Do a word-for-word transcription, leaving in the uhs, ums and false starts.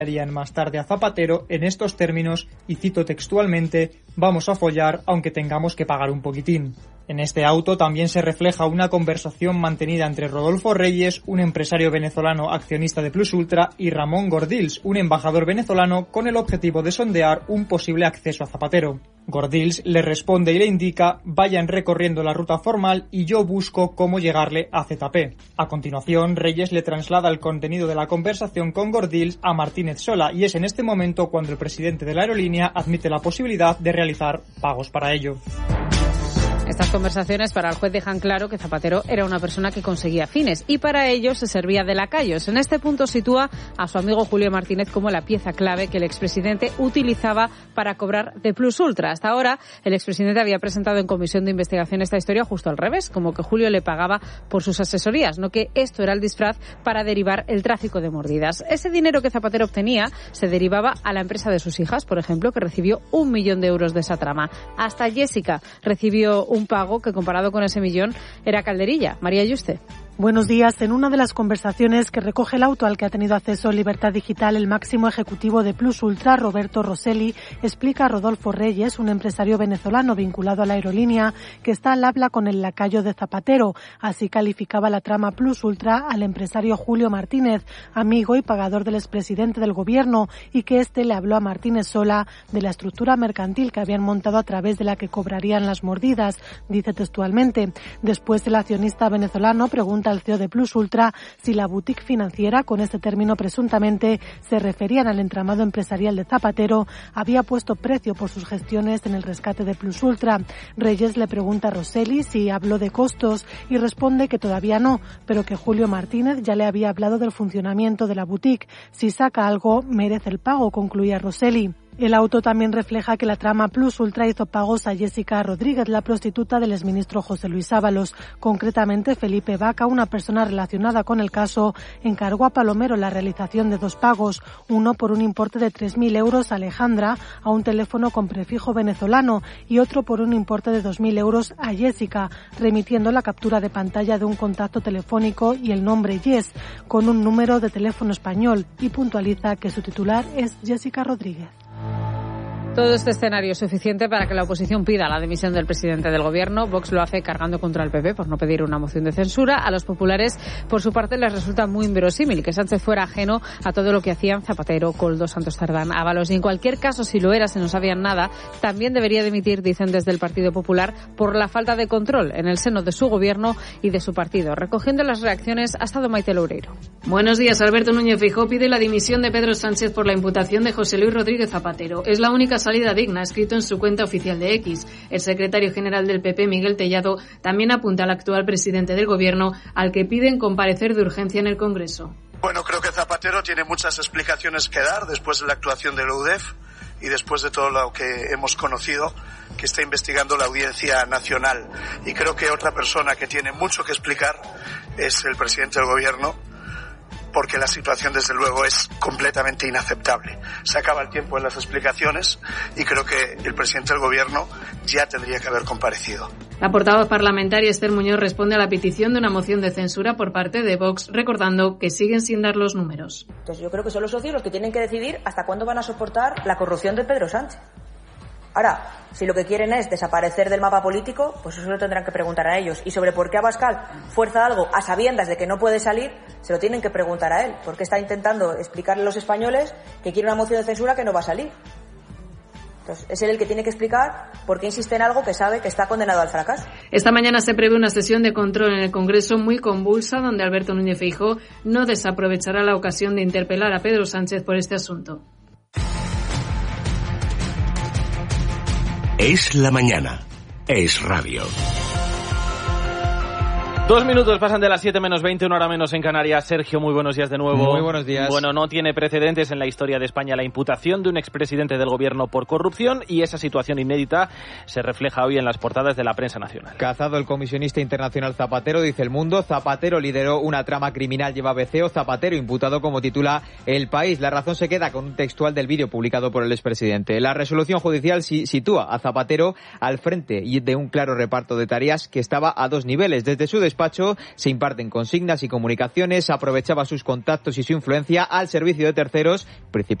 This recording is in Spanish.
más tarde a Zapatero en estos términos, y cito textualmente: vamos a follar aunque tengamos que pagar un poquitín. En este auto también se refleja una conversación mantenida entre Rodolfo Reyes, un empresario venezolano accionista de Plus Ultra, y Ramón Gordills, un embajador venezolano, con el objetivo de sondear un posible acceso a Zapatero. Gordills le responde y le indica: vayan recorriendo la ruta formal y yo busco cómo llegarle a Z P. A continuación, Reyes le traslada el contenido de la conversación con Gordills a Martínez Sola, y es en este momento cuando el presidente de la aerolínea admite la posibilidad de realizar pagos para ello. Estas conversaciones para el juez dejan claro que Zapatero era una persona que conseguía fines y para ello se servía de lacayos. En este punto sitúa a su amigo Julio Martínez como la pieza clave que el expresidente utilizaba para cobrar de Plus Ultra. Hasta ahora, el expresidente había presentado en comisión de investigación esta historia justo al revés, como que Julio le pagaba por sus asesorías, no que esto era el disfraz para derivar el tráfico de mordidas. Ese dinero que Zapatero obtenía se derivaba a la empresa de sus hijas, por ejemplo, que recibió un millón de euros de esa trama. Hasta Jessica recibió un pago que, comparado con ese millón, era calderilla. María Yuste. Buenos días. En una de las conversaciones que recoge el auto al que ha tenido acceso Libertad Digital, el máximo ejecutivo de Plus Ultra, Roberto Rosselli, explica a Rodolfo Reyes, un empresario venezolano vinculado a la aerolínea, que está al habla con el lacayo de Zapatero. Así calificaba la trama Plus Ultra al empresario Julio Martínez, amigo y pagador del expresidente del gobierno, y que éste le habló a Martínez Sola de la estructura mercantil que habían montado a través de la que cobrarían las mordidas. Dice textualmente: después el accionista venezolano pregunta al C E O de Plus Ultra si la boutique financiera, con este término presuntamente se referían al entramado empresarial de Zapatero, había puesto precio por sus gestiones en el rescate de Plus Ultra. Reyes le pregunta a Rosselli si habló de costos y responde que todavía no, pero que Julio Martínez ya le había hablado del funcionamiento de la boutique. Si saca algo, merece el pago, concluía Rosselli. El auto también refleja que la trama Plus Ultra hizo pagos a Jessica Rodríguez, la prostituta del exministro José Luis Ábalos. Concretamente, Felipe Vaca, una persona relacionada con el caso, encargó a Palomero la realización de dos pagos, uno por un importe de tres mil euros a Alejandra, a un teléfono con prefijo venezolano, y otro por un importe de dos mil euros a Jessica, remitiendo la captura de pantalla de un contacto telefónico y el nombre Yes, con un número de teléfono español, y puntualiza que su titular es Jessica Rodríguez. Todo este escenario es suficiente para que la oposición pida la dimisión del presidente del gobierno. Vox lo hace cargando contra el P P por no pedir una moción de censura. A los populares, por su parte, les resulta muy inverosímil que Sánchez fuera ajeno a todo lo que hacían Zapatero, Koldo, Santos Cerdán, Ábalos. Y en cualquier caso, si lo era, si no sabían nada, también debería dimitir, dicen desde el Partido Popular, por la falta de control en el seno de su gobierno y de su partido. Recogiendo las reacciones, ha estado Maite Loureiro. Buenos días. Alberto Núñez Feijóo pide la dimisión de Pedro Sánchez por la imputación de José Luis Rodríguez Zapatero. Es la única salida digna, escrito en su cuenta oficial de X. El secretario general del P P, Miguel Tellado, también apunta al actual presidente del gobierno, al que piden comparecer de urgencia en el Congreso. Bueno, creo que Zapatero tiene muchas explicaciones que dar después de la actuación de la U D E F y después de todo lo que hemos conocido que está investigando la Audiencia Nacional. Y creo que otra persona que tiene mucho que explicar es el presidente del gobierno, porque la situación, desde luego, es completamente inaceptable. Se acaba el tiempo en las explicaciones y creo que el presidente del gobierno ya tendría que haber comparecido. La portavoz parlamentaria Esther Muñoz responde a la petición de una moción de censura por parte de Vox, recordando que siguen sin dar los números. Entonces yo creo que son los socios los que tienen que decidir hasta cuándo van a soportar la corrupción de Pedro Sánchez. Ahora, si lo que quieren es desaparecer del mapa político, pues eso lo tendrán que preguntar a ellos. Y sobre por qué Abascal fuerza algo a sabiendas de que no puede salir, se lo tienen que preguntar a él. Porque está intentando explicarle a los españoles que quiere una moción de censura que no va a salir. Entonces, es él el que tiene que explicar por qué insiste en algo que sabe que está condenado al fracaso. Esta mañana se prevé una sesión de control en el Congreso muy convulsa, donde Alberto Núñez Feijóo no desaprovechará la ocasión de interpelar a Pedro Sánchez por este asunto. Es la mañana. Es radio. Dos minutos pasan de las siete menos veinte, una hora menos en Canarias. Sergio, muy buenos días de nuevo. Muy buenos días. Bueno, no tiene precedentes en la historia de España la imputación de un expresidente del gobierno por corrupción, y esa situación inédita se refleja hoy en las portadas de la prensa nacional. Cazado el comisionista internacional Zapatero, dice El Mundo. Zapatero lideró una trama criminal, lleva beceo. Zapatero imputado, como titula El País. La Razón se queda con un textual del vídeo publicado por el expresidente. La resolución judicial sitúa a Zapatero al frente de un claro reparto de tareas que estaba a dos niveles. Desde su despacho despacho se imparten consignas y comunicaciones, aprovechaba sus contactos y su influencia al servicio de terceros, principalmente